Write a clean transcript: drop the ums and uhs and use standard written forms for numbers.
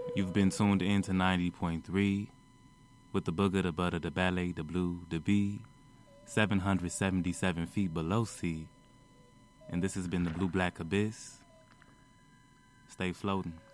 You've been tuned in to 90.3 with the booger, the butter, the ballet, the blue, the bee, 777 feet below sea. And this has been the Blue Black Abyss. Stay floating.